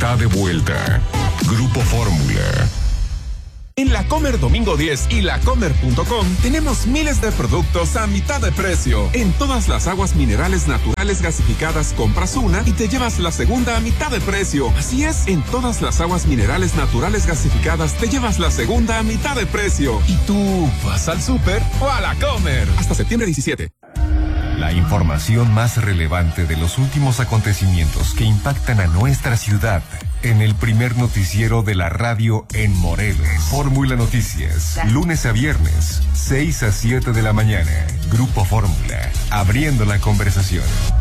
está de vuelta. Grupo Fórmula. En La Comer Domingo 10 y lacomer.com tenemos miles de productos a mitad de precio. En todas las aguas minerales naturales gasificadas compras una y te llevas la segunda a mitad de precio. Así es, en todas las aguas minerales naturales gasificadas te llevas la segunda a mitad de precio. ¿Y tú vas al súper o a La Comer? Hasta septiembre 17. La información más relevante de los últimos acontecimientos que impactan a nuestra ciudad en el primer noticiero de la radio en Morelos. Fórmula Noticias, lunes a viernes, 6 a 7 de la mañana. Grupo Fórmula, abriendo la conversación.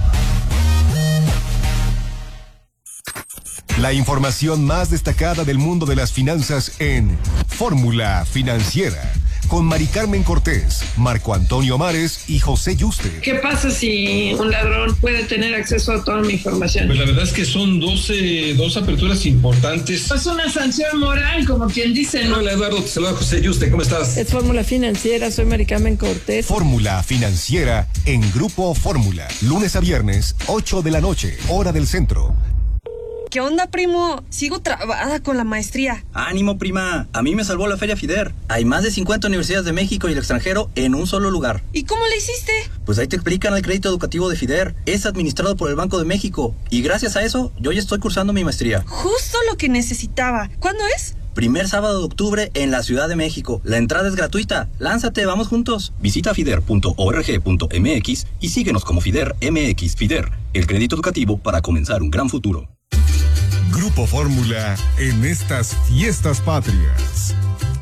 La información más destacada del mundo de las finanzas en Fórmula Financiera, con Mari Carmen Cortés, Marco Antonio Mares y José Yuste. ¿Qué pasa si un ladrón puede tener acceso a toda mi información? Pues la verdad es que son dos aperturas importantes. Es una sanción moral, como quien dice, ¿no? Hola Eduardo, te saluda José Yuste, ¿cómo estás? Es Fórmula Financiera, soy Mari Carmen Cortés. Fórmula Financiera en Grupo Fórmula, lunes a viernes, 8 de la noche, hora del centro. ¿Qué onda, primo? Sigo trabada con la maestría. ¡Ánimo, prima! A mí me salvó la Feria FIDER. Hay más de 50 universidades de México y el extranjero en un solo lugar. ¿Y cómo le hiciste? Pues ahí te explican el crédito educativo de FIDER. Es administrado por el Banco de México. Y gracias a eso, yo ya estoy cursando mi maestría. Justo lo que necesitaba. ¿Cuándo es? Primer sábado de octubre en la Ciudad de México. La entrada es gratuita. Lánzate, vamos juntos. Visita fider.org.mx y síguenos como FIDER MX. FIDER, el crédito educativo para comenzar un gran futuro. Grupo Fórmula en estas fiestas patrias.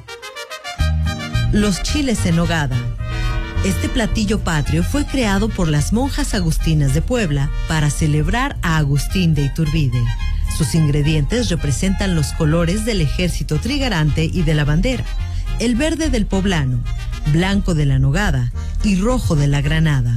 Los chiles en nogada. Este platillo patrio fue creado por las monjas agustinas de Puebla para celebrar a Agustín de Iturbide. Sus ingredientes representan los colores del ejército trigarante y de la bandera: el verde del poblano, blanco de la nogada y rojo de la granada.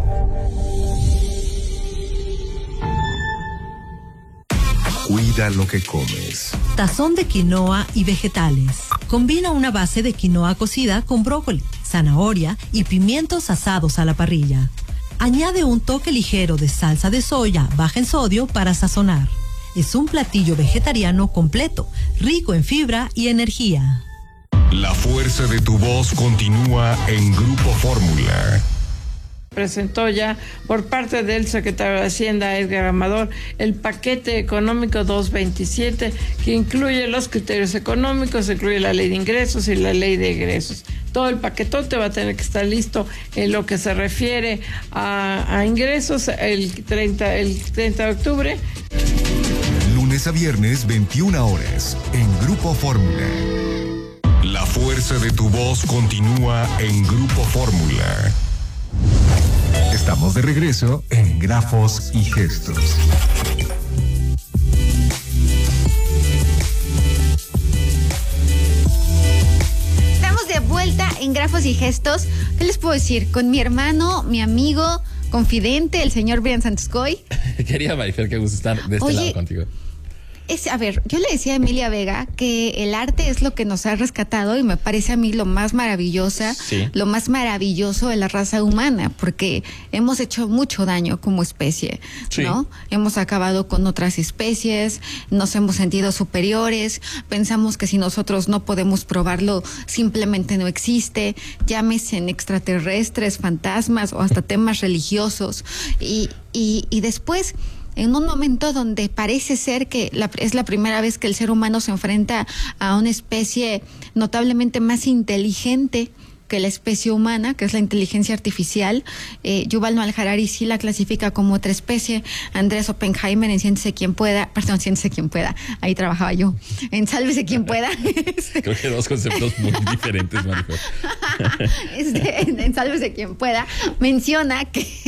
Cuida lo que comes. Tazón de quinoa y vegetales. Combina una base de quinoa cocida con brócoli, zanahoria y pimientos asados a la parrilla. Añade un toque ligero de salsa de soya baja en sodio para sazonar. Es un platillo vegetariano completo, rico en fibra y energía. La fuerza de tu voz continúa en Grupo Fórmula. Presentó ya por parte del secretario de Hacienda, Edgar Amador, el paquete económico 227, que incluye los criterios económicos, incluye la ley de ingresos y la ley de egresos. Todo el paquetote va a tener que estar listo en lo que se refiere a ingresos el 30 de octubre. Lunes a viernes, 21 horas, en Grupo Fórmula. La fuerza de tu voz continúa en Grupo Fórmula. Estamos de regreso en Grafos y Gestos. Estamos de vuelta en Grafos y Gestos. ¿Qué les puedo decir? Con mi hermano, mi amigo, confidente, el señor Brian Santoscoy. Quería, Marifer, qué gusto estar de este lado contigo. A ver, yo le decía a Emilia Vega que el arte es lo que nos ha rescatado y me parece a mí lo más maravilloso de la raza humana, porque hemos hecho mucho daño como especie, ¿no? Hemos acabado con otras especies, nos hemos sentido superiores, pensamos que si nosotros no podemos probarlo, simplemente no existe, llámese en extraterrestres, fantasmas o hasta temas religiosos, y después, en un momento donde parece ser que es la primera vez que el ser humano se enfrenta a una especie notablemente más inteligente que la especie humana, que es la inteligencia artificial. Yuval Noah Harari sí la clasifica como otra especie. Andrés Oppenheimer en Siéntese quien pueda, ahí trabajaba yo, en Sálvese quien pueda. Creo que dos conceptos muy diferentes, Marifer. En Sálvese quien pueda, menciona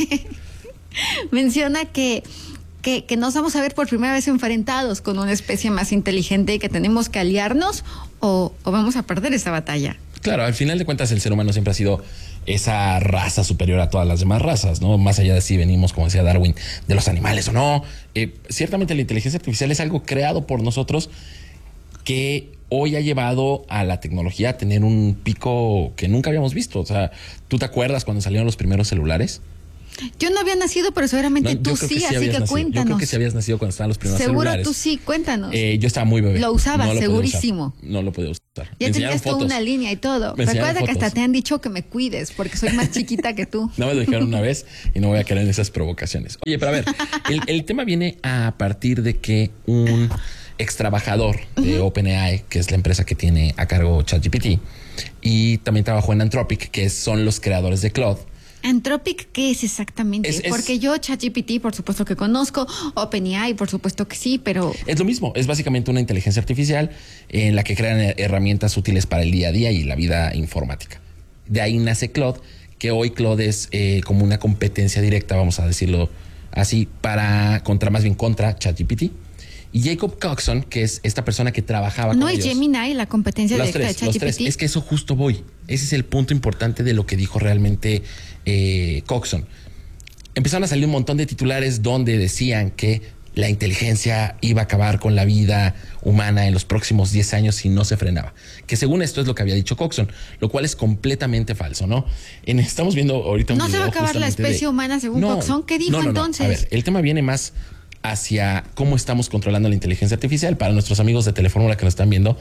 que nos vamos a ver por primera vez enfrentados con una especie más inteligente y que tenemos que aliarnos o vamos a perder esa batalla. Claro, al final de cuentas el ser humano siempre ha sido esa raza superior a todas las demás razas, ¿no? Más allá de si venimos, como decía Darwin, de los animales o no. Ciertamente la inteligencia artificial es algo creado por nosotros que hoy ha llevado a la tecnología a tener un pico que nunca habíamos visto. O sea, ¿tú te acuerdas cuando salieron los primeros celulares? Yo no había nacido, pero seguramente tú sí, así que nacido. cuéntanos. Yo creo que sí habías nacido cuando estaban los primeros Seguro celulares. tú sí, cuéntanos. Yo estaba muy bebé. Lo usabas, no lo segurísimo. No lo podía usar. Ya tenías toda una línea y todo. Recuerda que hasta te han dicho que me cuides, porque soy más chiquita que tú. No me lo dijeron una vez y no voy a caer en esas provocaciones. Oye, pero a ver, el tema viene a partir de que un ex trabajador de OpenAI, que es la empresa que tiene a cargo ChatGPT, y también trabajó en Anthropic, que son los creadores de Claude. Anthropic, ¿qué es exactamente? Porque yo ChatGPT, por supuesto que conozco, OpenAI, por supuesto que sí, pero... Es lo mismo, es básicamente una inteligencia artificial en la que crean herramientas útiles para el día a día y la vida informática. De ahí nace Claude, que hoy Claude es como una competencia directa, vamos a decirlo así, contra ChatGPT. Y Jacob Coxon, que es esta persona que trabajaba con ellos. ¿No es Gemini la competencia directa de ChatGPT? Los tres. Es que eso justo voy. Ese es el punto importante de lo que dijo realmente Coxon. Empezaron a salir un montón de titulares donde decían que la inteligencia iba a acabar con la vida humana en los próximos 10 años si no se frenaba. Que según esto es lo que había dicho Coxon, lo cual es completamente falso, ¿no? Estamos viendo ahorita un video. ¿No se va a acabar la especie humana según Coxon? ¿Qué dijo entonces? A ver, el tema viene más hacia cómo estamos controlando la inteligencia artificial. Para nuestros amigos de Telefórmula que nos están viendo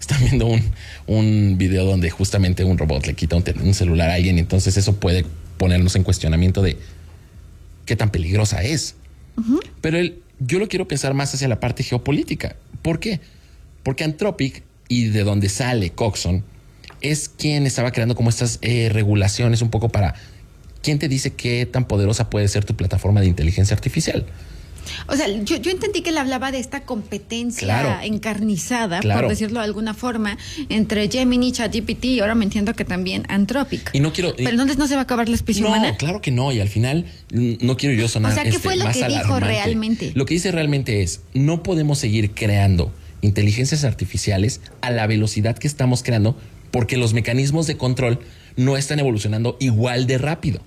un video donde justamente un robot le quita un celular a alguien, y entonces eso puede ponernos en cuestionamiento de qué tan peligrosa es. Pero yo lo quiero pensar más hacia la parte geopolítica. ¿Por qué? Porque Anthropic, y de donde sale Coxon, es quien estaba creando como estas regulaciones un poco para quién te dice qué tan poderosa puede ser tu plataforma de inteligencia artificial. O sea, yo entendí que él hablaba de esta competencia encarnizada, por decirlo de alguna forma, entre Gemini, ChatGPT, y ahora me entiendo que también Anthropic. Y no quiero... ¿Pero entonces no se va a acabar la especie humana? No, claro que no, y al final no quiero yo sonar O sea, ¿qué fue lo que dijo realmente? Lo que dice realmente es, no podemos seguir creando inteligencias artificiales a la velocidad que estamos creando porque los mecanismos de control no están evolucionando igual de rápido.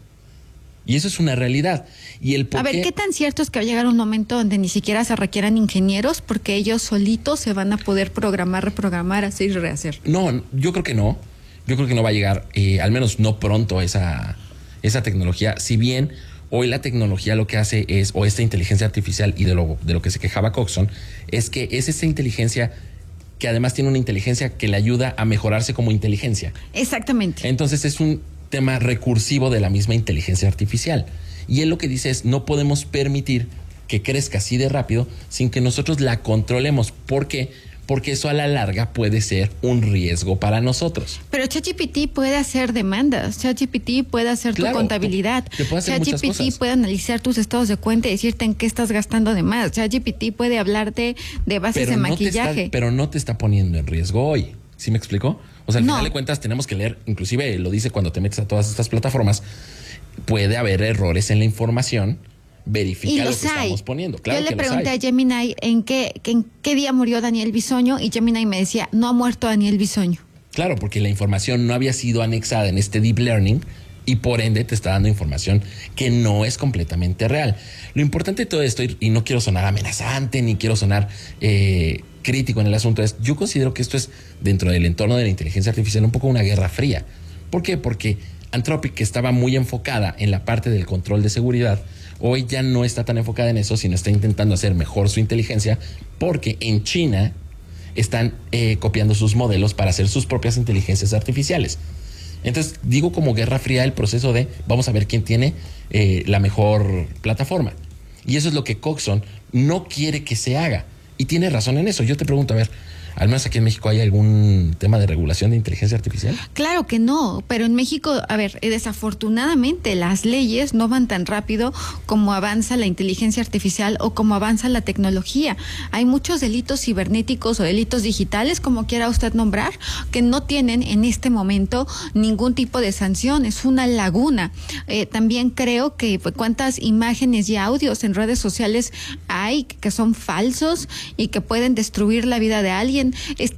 Y eso es una realidad. Y a ver, ¿qué tan cierto es que va a llegar un momento donde ni siquiera se requieran ingenieros porque ellos solitos se van a poder programar, reprogramar, hacer y rehacer? No, yo creo que no. Yo creo que no va a llegar, al menos no pronto, esa tecnología. Si bien hoy la tecnología lo que hace es, o esta inteligencia artificial, y de lo que se quejaba Coxon, es que es esta inteligencia que además tiene una inteligencia que le ayuda a mejorarse como inteligencia. Exactamente. Entonces es un tema recursivo de la misma inteligencia artificial. Y él lo que dice es, no podemos permitir que crezca así de rápido sin que nosotros la controlemos. ¿Por qué? Porque eso a la larga puede ser un riesgo para nosotros. Pero ChatGPT puede hacer demandas, ChatGPT puede hacer tu contabilidad, ChatGPT puede analizar tus estados de cuenta y decirte en qué estás gastando de más, ChatGPT puede hablarte de bases de maquillaje. Pero no te está poniendo en riesgo hoy. ¿Sí me explicó? O sea, al final de cuentas tenemos que leer, inclusive lo dice cuando te metes a todas estas plataformas, puede haber errores en la información, verifica lo que estamos poniendo. Claro, yo le pregunté a Gemini en qué día murió Daniel Bisoño y Gemini me decía, no ha muerto Daniel Bisoño. Claro, porque la información no había sido anexada en este deep learning y por ende te está dando información que no es completamente real. Lo importante de todo esto, y no quiero sonar amenazante ni quiero sonar crítico en el asunto, es yo considero que esto es dentro del entorno de la inteligencia artificial un poco una guerra fría. ¿Por qué? Porque Anthropic, que estaba muy enfocada en la parte del control de seguridad, hoy ya no está tan enfocada en eso, sino está intentando hacer mejor su inteligencia, porque en China están copiando sus modelos para hacer sus propias inteligencias artificiales. Entonces, digo como guerra fría el proceso de vamos a ver quién tiene la mejor plataforma. Y eso es lo que Coxon no quiere que se haga. Y tiene razón en eso. Yo te pregunto, a ver, ¿al menos aquí en México hay algún tema de regulación de inteligencia artificial? Claro que no, pero en México, a ver, desafortunadamente las leyes no van tan rápido como avanza la inteligencia artificial o como avanza la tecnología. Hay muchos delitos cibernéticos o delitos digitales, como quiera usted nombrar, que no tienen en este momento ningún tipo de sanción. Es una laguna. También creo que cuántas imágenes y audios en redes sociales hay que son falsos y que pueden destruir la vida de alguien.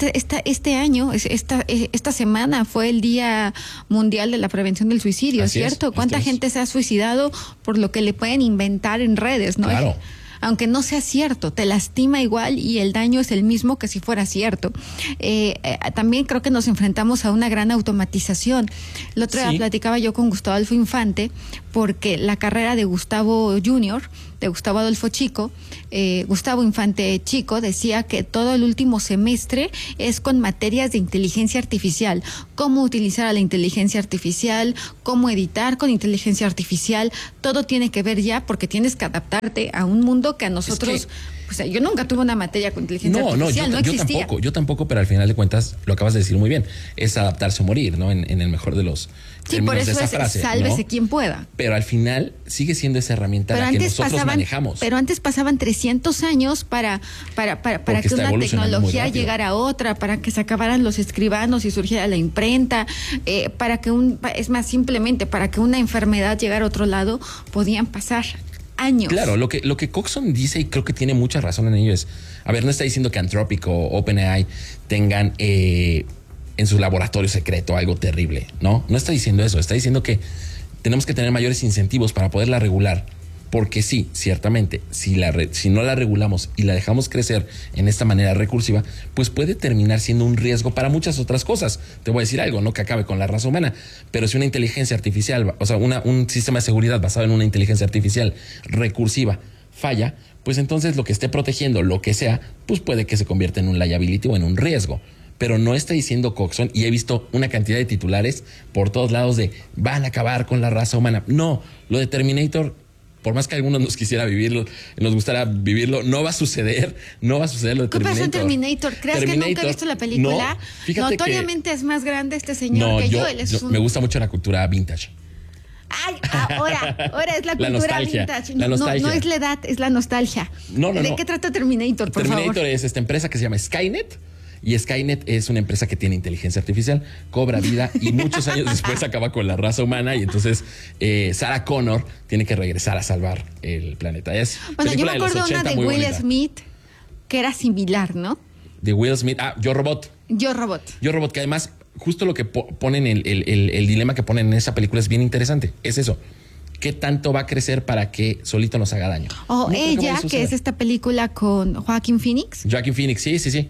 Este año, esta semana fue el Día Mundial de la Prevención del Suicidio, ¿cierto? ¿Cuánta gente se ha suicidado por lo que le pueden inventar en redes, no? Claro. aunque no sea cierto, te lastima igual y el daño es el mismo que si fuera cierto. También creo que nos enfrentamos a una gran automatización. El otro día platicaba yo con Gustavo Adolfo Infante, porque la carrera de Gustavo Junior, de Gustavo Adolfo Chico, Gustavo Infante Chico, decía que todo el último semestre es con materias de inteligencia artificial, cómo utilizar a la inteligencia artificial, cómo editar con inteligencia artificial, todo tiene que ver ya, porque tienes que adaptarte a un mundo que a nosotros... O sea, yo nunca tuve una materia con inteligencia artificial, no existía. Yo tampoco, pero al final de cuentas, lo acabas de decir muy bien, es adaptarse o morir, ¿no? En el mejor de los por eso de esa es frase, sálvese ¿no? quien pueda. Pero al final sigue siendo esa herramienta la que nosotros manejamos. Pero antes pasaban 300 años para que una tecnología llegara a otra, para que se acabaran los escribanos y surgiera la imprenta, simplemente para que una enfermedad llegara a otro lado, podían pasar años. Claro, lo que Coxon dice, y creo que tiene mucha razón en ello, es, a ver, no está diciendo que Anthropic o OpenAI tengan en su laboratorio secreto algo terrible, ¿no? No está diciendo eso, está diciendo que tenemos que tener mayores incentivos para poderla regular, porque sí, ciertamente, si no la regulamos y la dejamos crecer en esta manera recursiva, pues puede terminar siendo un riesgo para muchas otras cosas. Te voy a decir algo, no que acabe con la raza humana, pero si una inteligencia artificial, o sea, un sistema de seguridad basado en una inteligencia artificial recursiva falla, pues entonces lo que esté protegiendo, lo que sea, pues puede que se convierta en un liability o en un riesgo. Pero no está diciendo Coxon, y he visto una cantidad de titulares por todos lados de van a acabar con la raza humana. No, lo de Terminator, por más que algunos nos gustara vivirlo, no va a suceder lo de Terminator. ¿Qué pasó en Terminator? ¿Crees que nunca he visto la película? No, notoriamente es más grande este señor que yo. Me gusta mucho la cultura vintage. Ay, ahora es la cultura nostalgia, vintage. La nostalgia. No es la edad, es la nostalgia. ¿De qué trata Terminator, por favor? Terminator es esta empresa que se llama Skynet. Y Skynet es una empresa que tiene inteligencia artificial, cobra vida y muchos años después acaba con la raza humana, y entonces Sarah Connor tiene que regresar a salvar el planeta. Bueno, yo me acuerdo una de Will Smith que era similar, ¿no? De Will Smith, Yo Robot. Yo Robot, que además justo lo que ponen, el dilema que ponen en esa película es bien interesante. Es eso. ¿Qué tanto va a crecer para que solito nos haga daño? Ella, que es esta película con Joaquin Phoenix. Joaquin Phoenix, sí.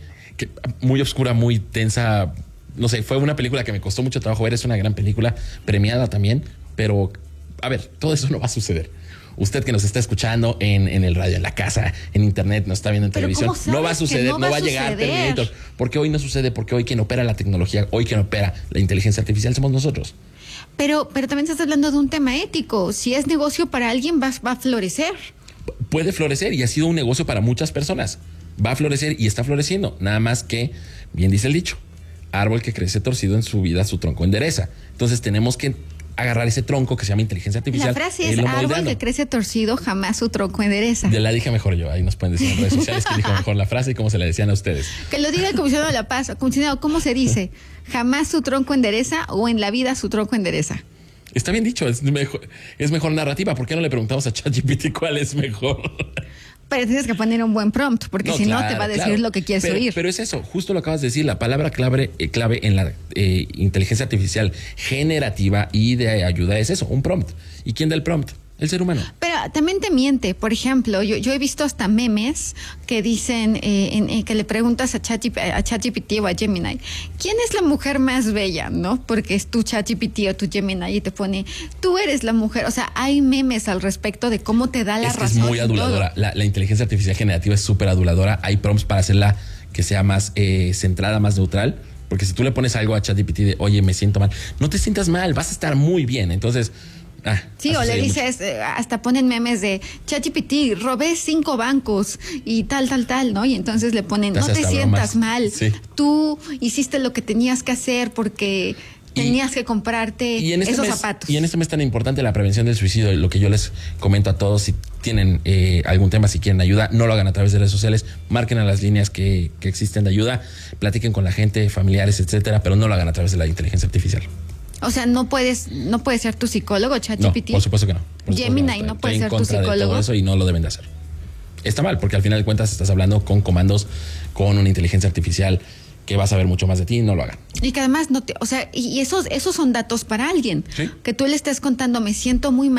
Muy oscura, muy tensa. No sé, fue una película que me costó mucho trabajo ver. Es una gran película, premiada también. Pero, a ver, todo eso no va a suceder. Usted que nos está escuchando en el radio, en la casa, en internet, nos está viendo en televisión, no va a suceder, no va a llegar Terminator. Porque hoy no sucede, porque hoy quien opera la tecnología, hoy quien opera la inteligencia artificial somos nosotros. Pero también estás hablando de un tema ético. Si es negocio para alguien, va a florecer. Puede florecer, y ha sido un negocio para muchas personas. Va a florecer y está floreciendo. Nada más que, bien dice el dicho, árbol que crece torcido en su vida, su tronco endereza. Entonces tenemos que agarrar ese tronco que se llama inteligencia artificial. La frase es árbol que crece torcido, jamás su tronco endereza. La dije mejor yo. Ahí nos pueden decir en redes sociales que dijo mejor la frase y cómo se la decían a ustedes. Que lo diga el comisionado de La Paz. Comisionado, ¿cómo se dice? ¿Jamás su tronco endereza o en la vida su tronco endereza? Está bien dicho, es mejor narrativa. ¿Por qué no le preguntamos a ChatGPT cuál es mejor? Pero tienes que poner un buen prompt, porque si no te va a decir lo que quieres oír. Pero es eso, justo lo acabas de decir, la palabra clave en la inteligencia artificial generativa y de ayuda es eso, un prompt. ¿Y quién da el prompt? El ser humano. Pero también te miente. Por ejemplo, yo he visto hasta memes que dicen, que le preguntas a ChatGPT o a Gemini, ¿quién es la mujer más bella? ¿No? Porque es tu ChatGPT o tu Gemini y te pone, tú eres la mujer. O sea, hay memes al respecto de cómo te da la razón. Es muy aduladora. La inteligencia artificial generativa es súper aduladora. Hay prompts para hacerla que sea más centrada, más neutral. Porque si tú le pones algo a ChatGPT de, oye, me siento mal, no te sientas mal, vas a estar muy bien. Entonces... sí, o le dices, hasta ponen memes de ChatGPT, robé 5 bancos y tal, ¿no? Y entonces le ponen, no te sientas mal, tú hiciste lo que tenías que hacer porque tenías que comprarte esos zapatos. Y en este mes tan importante la prevención del suicidio, lo que yo les comento a todos, si tienen algún tema, si quieren ayuda, no lo hagan a través de redes sociales, marquen a las líneas que existen de ayuda, platiquen con la gente, familiares, etcétera, pero no lo hagan a través de la inteligencia artificial. O sea, no puede ser tu psicólogo, ChatGPT. No, por supuesto que no. Gemini no puede ser tu psicólogo. De todo eso y no lo deben de hacer. Está mal, porque al final de cuentas estás hablando con comandos, con una inteligencia artificial que va a saber mucho más de ti, no lo hagan. Y que además y esos son datos para alguien. ¿Sí? Que tú le estés contando, me siento muy mal,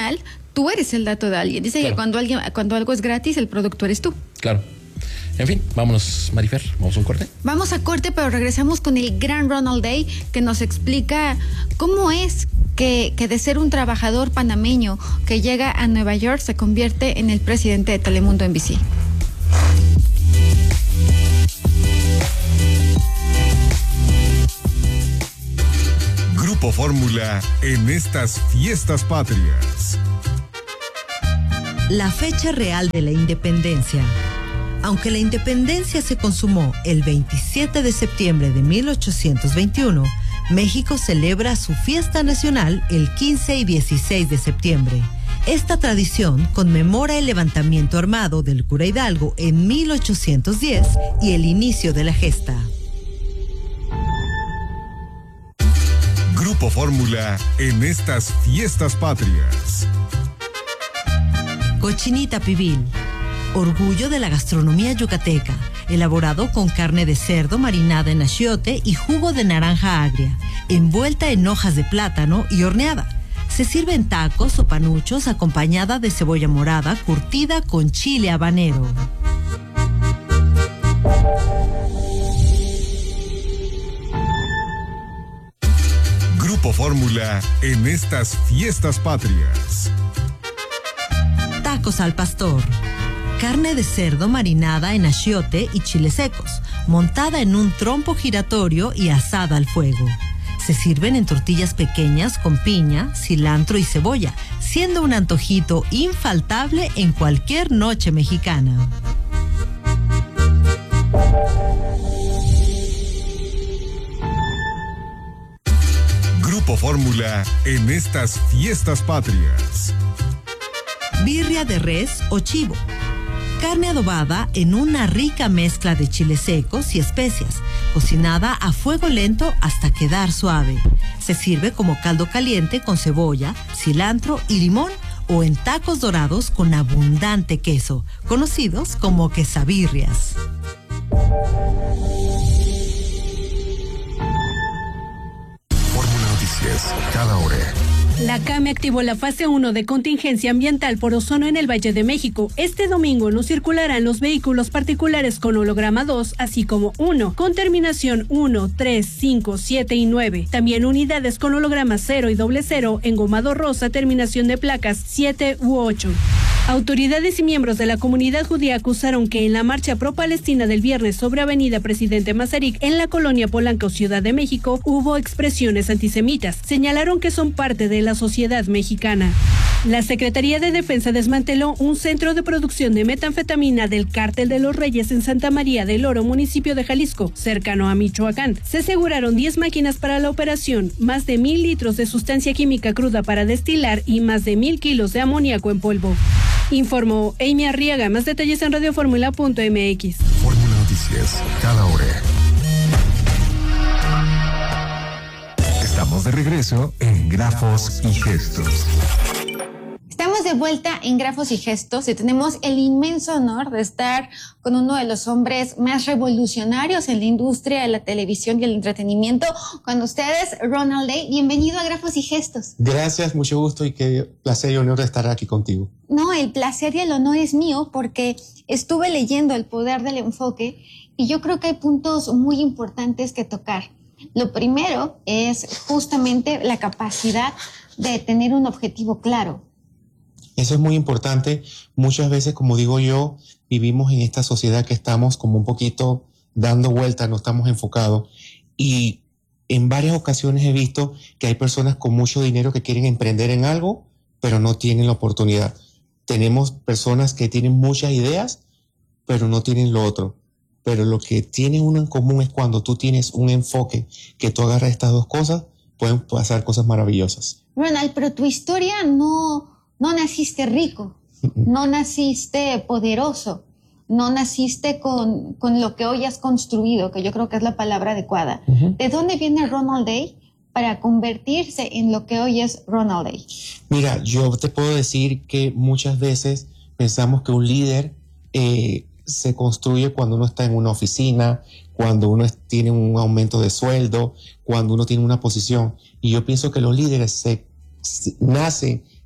tú eres el dato de alguien. Dice que cuando algo es gratis, el producto eres tú. Claro. En fin, vámonos, Marifer, vamos a un corte. Vamos a corte, pero regresamos con el gran Ronald Day, que nos explica cómo es que de ser un trabajador panameño que llega a Nueva York se convierte en el presidente de Telemundo NBC. Grupo Fórmula en estas fiestas patrias. La fecha real de la independencia. Aunque la independencia se consumó el 27 de septiembre de 1821, México celebra su fiesta nacional el 15 y 16 de septiembre. Esta tradición conmemora el levantamiento armado del cura Hidalgo en 1810 y el inicio de la gesta. Grupo Fórmula en estas fiestas patrias. Cochinita pibil. Orgullo de la gastronomía yucateca, elaborado con carne de cerdo marinada en achiote y jugo de naranja agria, envuelta en hojas de plátano y horneada. Se sirve en tacos o panuchos acompañada de cebolla morada curtida con chile habanero. Grupo Fórmula en estas fiestas patrias. Tacos al pastor. Carne de cerdo marinada en achiote y chiles secos, montada en un trompo giratorio y asada al fuego. Se sirven en tortillas pequeñas con piña, cilantro y cebolla, siendo un antojito infaltable en cualquier noche mexicana. Grupo Fórmula en estas fiestas patrias. Birria de res o chivo. Carne adobada en una rica mezcla de chiles secos y especias, cocinada a fuego lento hasta quedar suave. Se sirve como caldo caliente con cebolla, cilantro y limón o en tacos dorados con abundante queso, conocidos como quesabirrias. Fórmula Noticias, cada hora. La CAME activó la fase 1 de contingencia ambiental por ozono en el Valle de México. Este domingo no circularán los vehículos particulares con holograma 2, así como 1, con terminación 1, 3, 5, 7 y 9. También unidades con holograma 0 y 00 engomado rosa, terminación de placas 7 u 8. Autoridades y miembros de la comunidad judía acusaron que en la marcha pro-palestina del viernes sobre Avenida Presidente Mazarik en la colonia Polanco, Ciudad de México, hubo expresiones antisemitas. Señalaron que son parte de la sociedad mexicana. La Secretaría de Defensa desmanteló un centro de producción de metanfetamina del Cártel de los Reyes en Santa María del Oro, municipio de Jalisco, cercano a Michoacán. Se aseguraron 10 máquinas para la operación, más de 1,000 litros de sustancia química cruda para destilar y más de 1,000 kilos de amoníaco en polvo. Informó Amy Arriaga. Más detalles en radioformula.mx. Fórmula Noticias, cada hora. Estamos de regreso en Grafos y Gestos. Estamos de vuelta en Grafos y Gestos y tenemos el inmenso honor de estar con uno de los hombres más revolucionarios en la industria de la televisión y el entretenimiento. Con ustedes, Ronald Day. Bienvenido a Grafos y Gestos. Gracias, mucho gusto y qué placer y honor de estar aquí contigo. No, el placer y el honor es mío porque estuve leyendo El poder del enfoque y yo creo que hay puntos muy importantes que tocar. Lo primero es justamente la capacidad de tener un objetivo claro. Eso es muy importante. Muchas veces, como digo yo, vivimos en esta sociedad que estamos como un poquito dando vueltas, no estamos enfocados. Y en varias ocasiones he visto que hay personas con mucho dinero que quieren emprender en algo, pero no tienen la oportunidad. Tenemos personas que tienen muchas ideas, pero no tienen lo otro. Pero lo que tiene uno en común es cuando tú tienes un enfoque, que tú agarras estas dos cosas, pueden pasar cosas maravillosas. Ronald, pero tu historia no naciste rico, no naciste poderoso, no naciste con lo que hoy has construido, que yo creo que es la palabra adecuada. ¿De dónde viene Ronald Day para convertirse en lo que hoy es Ronald Day? Mira, yo te puedo decir que muchas veces pensamos que un líder se construye cuando uno está en una oficina, cuando uno tiene un aumento de sueldo, cuando uno tiene una posición. Y yo pienso que los líderes nacen,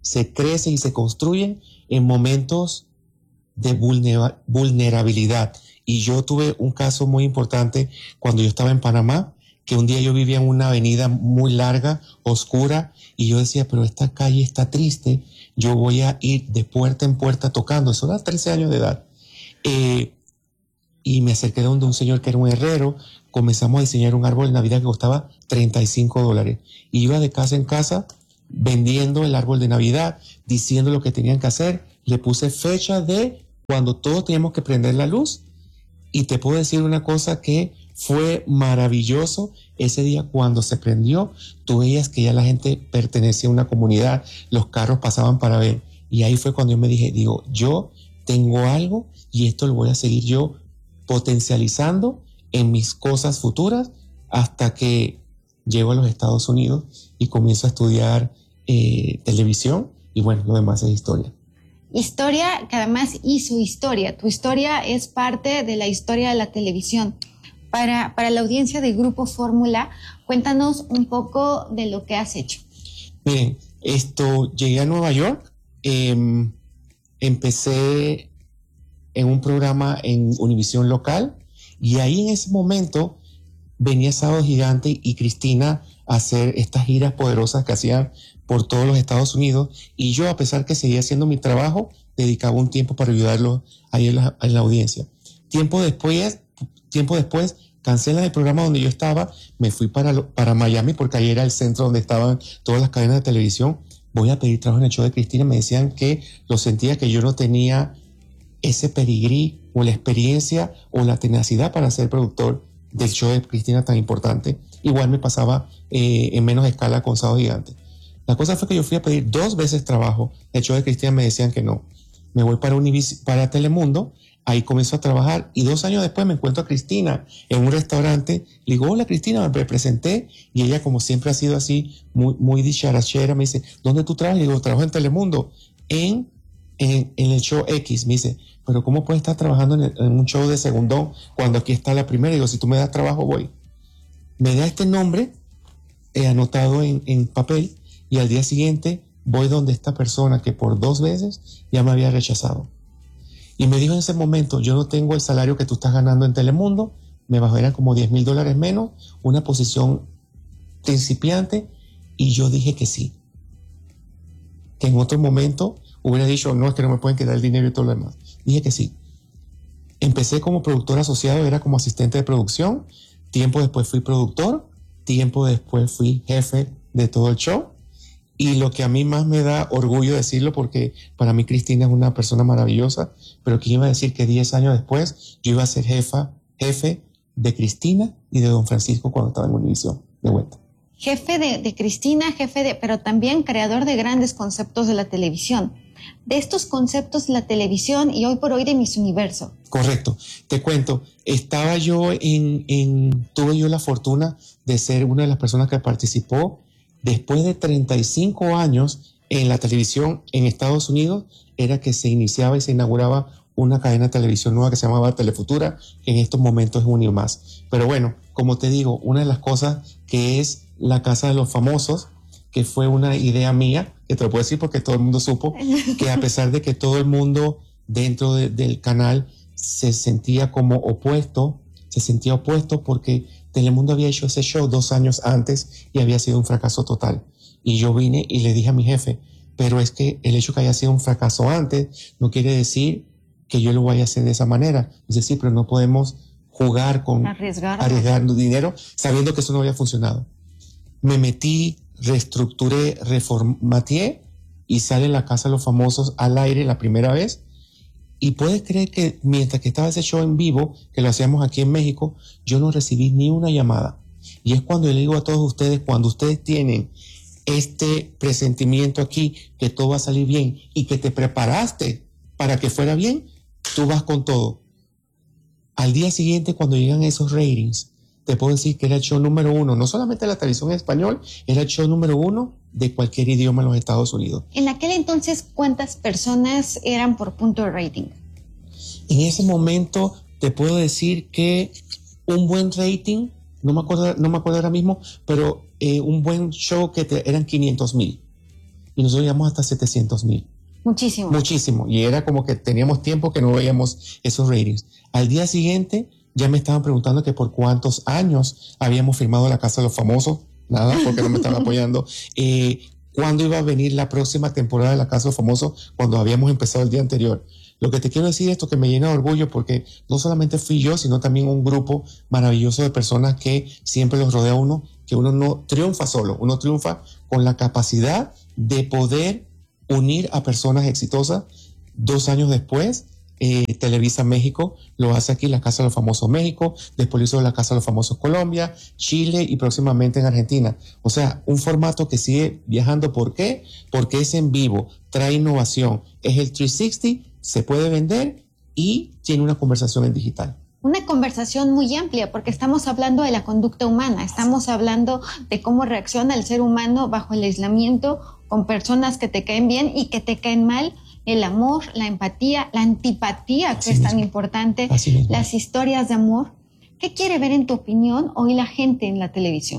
se crecen y se construyen en momentos de vulnerabilidad. Y yo tuve un caso muy importante cuando yo estaba en Panamá, que un día yo vivía en una avenida muy larga, oscura, y yo decía, pero esta calle está triste, yo voy a ir de puerta en puerta tocando. Eso era 13 años de edad. Y me acerqué donde un señor que era un herrero, comenzamos a diseñar un árbol de Navidad que costaba $35. Y iba de casa en casa vendiendo el árbol de Navidad, diciendo lo que tenían que hacer. Le puse fecha de cuando todos teníamos que prender la luz. Y te puedo decir una cosa que fue maravilloso. Ese día cuando se prendió, tú veías que ya la gente pertenecía a una comunidad, los carros pasaban para ver. Y ahí fue cuando yo me dije, yo tengo algo y esto lo voy a seguir yo potencializando en mis cosas futuras hasta que llego a los Estados Unidos y comienzo a estudiar televisión y bueno, lo demás es historia. Historia que además hizo historia. Tu historia es parte de la historia de la televisión. Para la audiencia del Grupo Fórmula, cuéntanos un poco de lo que has hecho. Miren, llegué a Nueva York, empecé en un programa en Univisión local y ahí en ese momento venía Sábado Gigante y Cristina a hacer estas giras poderosas que hacían por todos los Estados Unidos y yo, a pesar que seguía haciendo mi trabajo, dedicaba un tiempo para ayudarlos ahí en la audiencia. Tiempo después cancelan el programa donde yo estaba, me fui para Miami porque ahí era el centro donde estaban todas las cadenas de televisión. Voy a pedir trabajo en el show de Cristina, me decían que lo sentía que yo no tenía ese pedigrí o la experiencia o la tenacidad para ser productor del show de Cristina tan importante. Igual me pasaba en menos escala con Sábado Gigante. La cosa fue que yo fui a pedir 2 veces trabajo. El show de Cristina me decían que no. Me voy para Telemundo, ahí comienzo a trabajar y 2 años después me encuentro a Cristina en un restaurante. Le digo, hola Cristina, me presenté y ella, como siempre ha sido así, muy dicharachera, me dice, ¿dónde tú trabajas? Le digo, trabajo en Telemundo, en el show X. Me dice, pero ¿cómo puedes estar trabajando en un show de segundón cuando aquí está la primera? Digo, si tú me das trabajo, voy. Me da este nombre anotado en papel y al día siguiente voy donde esta persona que por 2 veces ya me había rechazado. Y me dijo en ese momento, yo no tengo el salario que tú estás ganando en Telemundo, me bajarían como $10,000 menos, una posición principiante, y yo dije que sí. Que en otro momento hubiera dicho, no, es que no me pueden quedar el dinero y todo lo demás. Dije que sí. Empecé como productor asociado, era como asistente de producción, tiempo después fui productor, tiempo después fui jefe de todo el show. Y lo que a mí más me da orgullo decirlo, porque para mí Cristina es una persona maravillosa, pero que iba a decir que 10 años después yo iba a ser jefe de Cristina y de Don Francisco cuando estaba en Univisión, de vuelta. Jefe de Cristina, pero también creador de grandes conceptos de la televisión. De estos conceptos de la televisión y hoy por hoy de Miss Universo. Correcto. Te cuento, tuve yo la fortuna de ser una de las personas que participó después de 35 años en la televisión en Estados Unidos, era que se iniciaba y se inauguraba una cadena de televisión nueva que se llamaba Telefutura, que en estos momentos es Unimás. Pero bueno, como te digo, una de las cosas que es la Casa de los Famosos, que fue una idea mía, que te lo puedo decir porque todo el mundo supo, que a pesar de que todo el mundo dentro del canal se sentía como opuesto, porque Telemundo había hecho ese show 2 años antes y había sido un fracaso total. Y yo vine y le dije a mi jefe, pero es que el hecho que haya sido un fracaso antes no quiere decir que yo lo vaya a hacer de esa manera. Es decir, pero no podemos jugar con arriesgar dinero sabiendo que eso no había funcionado. Me metí, reestructuré, reformateé y sale La Casa de los Famosos al aire la primera vez. Y puedes creer que mientras que estaba ese show en vivo, que lo hacíamos aquí en México, yo no recibí ni una llamada. Y es cuando le digo a todos ustedes, cuando ustedes tienen este presentimiento aquí, que todo va a salir bien y que te preparaste para que fuera bien, tú vas con todo. Al día siguiente, cuando llegan esos ratings, te puedo decir que era el show número 1, no solamente de la televisión en español, era el show número 1 de cualquier idioma en los Estados Unidos. En aquel entonces, ¿cuántas personas eran por punto de rating? En ese momento te puedo decir que un buen rating, no me acuerdo ahora mismo, pero un buen show eran 500,000. y nosotros llegamos hasta 700,000. Muchísimo. Muchísimo. Y era como que teníamos tiempo que no veíamos esos ratings. Al día siguiente ya me estaban preguntando que por cuántos años habíamos firmado La Casa de los Famosos. Nada, porque no me estaban apoyando. ¿Cuándo iba a venir la próxima temporada de La Casa de los Famosos? Cuando habíamos empezado el día anterior. Lo que te quiero decir es esto, que me llena de orgullo, porque no solamente fui yo, sino también un grupo maravilloso de personas que siempre los rodea a uno, que uno no triunfa solo, uno triunfa con la capacidad de poder unir a personas exitosas. 2 años después, Televisa México lo hace aquí, La Casa de los Famosos México, después lo hizo La Casa de los Famosos Colombia, Chile y próximamente en Argentina. O sea, un formato que sigue viajando. ¿Por qué? Porque es en vivo, trae innovación, es el 360, se puede vender y tiene una conversación en digital. Una conversación muy amplia, porque estamos hablando de la conducta humana, estamos hablando de cómo reacciona el ser humano bajo el aislamiento, con personas que te caen bien y que te caen mal, el amor, la empatía, la antipatía, que es tan importante, las historias de amor. ¿Qué quiere ver, en tu opinión, hoy la gente en la televisión?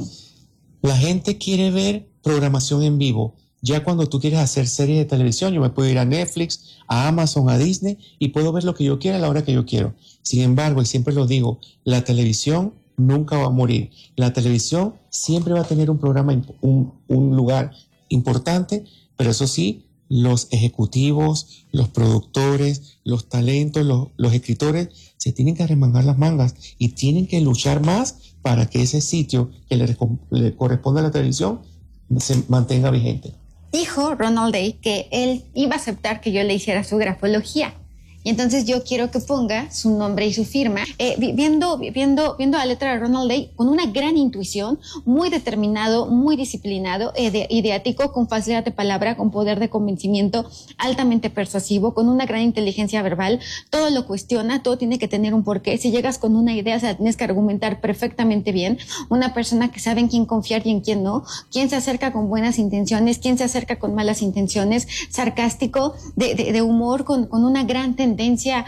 La gente quiere ver programación en vivo. Ya cuando tú quieres hacer series de televisión, yo me puedo ir a Netflix, a Amazon, a Disney y puedo ver lo que yo quiera a la hora que yo quiero. Sin embargo, y siempre lo digo, la televisión nunca va a morir. La televisión siempre va a tener un programa, un lugar importante, pero eso sí, los ejecutivos, los productores, los talentos, los escritores se tienen que arremangar las mangas y tienen que luchar más para que ese sitio que le corresponde a la televisión se mantenga vigente. Dijo Ronald Day que él iba a aceptar que yo le hiciera su grafología. Y entonces yo quiero que ponga su nombre y su firma, viendo la letra de Ronald Day con una gran intuición, muy determinado, muy disciplinado, ideático, con facilidad de palabra, con poder de convencimiento, altamente persuasivo, con una gran inteligencia verbal. Todo lo cuestiona, todo tiene que tener un porqué. Si llegas con una idea, o sea, tienes que argumentar perfectamente bien. Una persona que sabe en quién confiar y en quién no, quién se acerca con buenas intenciones, quién se acerca con malas intenciones, sarcástico, de humor, con una gran tendencia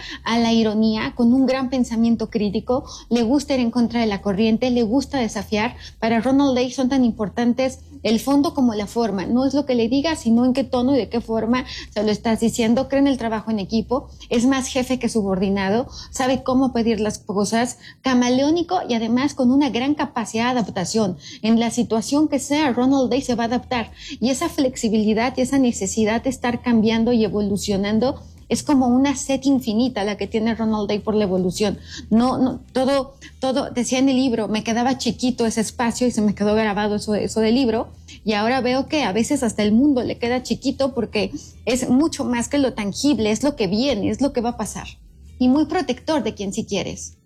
a la ironía, con un gran pensamiento crítico, le gusta ir en contra de la corriente, le gusta desafiar. Para Ronald Day son tan importantes el fondo como la forma. No es lo que le digas, sino en qué tono y de qué forma se lo estás diciendo. Cree en el trabajo en equipo, es más jefe que subordinado, sabe cómo pedir las cosas, camaleónico y además con una gran capacidad de adaptación. En la situación que sea, Ronald Day se va a adaptar. Y esa flexibilidad y esa necesidad de estar cambiando y evolucionando es como una sed infinita la que tiene Ronald Day por la evolución. Todo, decía en el libro, me quedaba chiquito ese espacio y se me quedó grabado eso del libro. Y ahora veo que a veces hasta el mundo le queda chiquito porque es mucho más que lo tangible, es lo que viene, es lo que va a pasar. Y muy protector de quien sí quieres.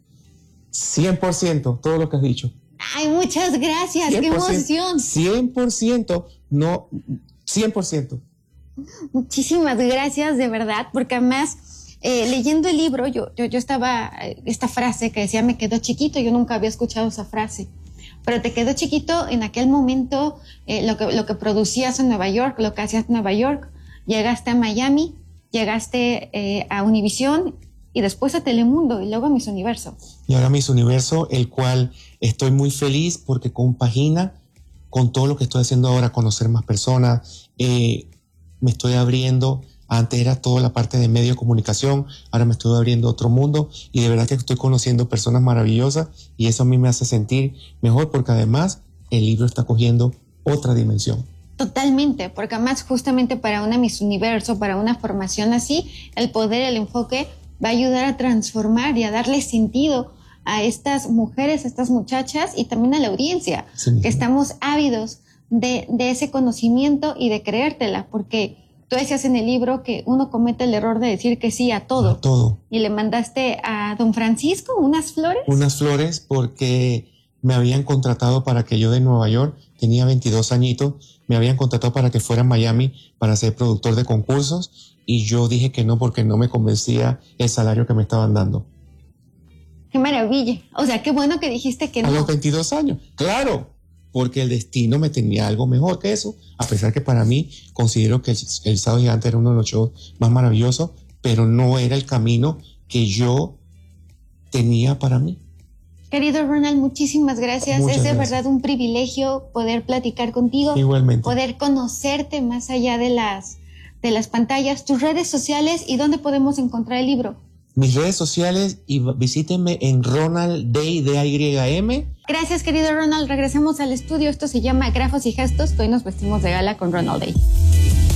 100%, todo lo que has dicho. Ay, muchas gracias, 100%, qué emoción. 100%, no, 100%. Muchísimas gracias, de verdad, porque además leyendo el libro yo estaba, esta frase que decía me quedó chiquito, yo nunca había escuchado esa frase, pero te quedó chiquito en aquel momento, lo que producías en Nueva York, lo que hacías en Nueva York, llegaste a Miami, llegaste a Univisión y después a Telemundo y luego a Miss Universo. Y ahora Miss Universo, el cual estoy muy feliz porque compagina con todo lo que estoy haciendo ahora, conocer más personas, me estoy abriendo. Antes era toda la parte de medio de comunicación, ahora me estoy abriendo a otro mundo y de verdad que estoy conociendo personas maravillosas y eso a mí me hace sentir mejor porque además el libro está cogiendo otra dimensión. Totalmente, porque además justamente para una Miss Universo, para una formación así, el poder, el enfoque va a ayudar a transformar y a darle sentido a estas mujeres, a estas muchachas y también a la audiencia, sí, que estamos ávidos de ese conocimiento y de creértela, porque tú decías en el libro que uno comete el error de decir que sí a todo. A todo. Y le mandaste a don Francisco unas flores. Unas flores porque me habían contratado para que yo de Nueva York, tenía 22 añitos, me habían contratado para que fuera a Miami para ser productor de concursos y yo dije que no porque no me convencía el salario que me estaban dando. ¡Qué maravilla! O sea, qué bueno que dijiste que no. A los 22 años, claro. Porque el destino me tenía algo mejor que eso, a pesar que para mí considero que el Sábado Gigante era uno de los shows más maravillosos, pero no era el camino que yo tenía para mí. Querido Ronald, muchísimas gracias. Muchas es de gracias. verdad un privilegio poder platicar contigo. Igualmente. Poder conocerte más allá de las pantallas, tus redes sociales y dónde podemos encontrar el libro. Mis redes sociales y visítenme en Ronald Day, DAYM. Gracias, querido Ronald. Regresamos al estudio. Esto se llama Grafos y Gestos. Hoy nos vestimos de gala con Ronald Day.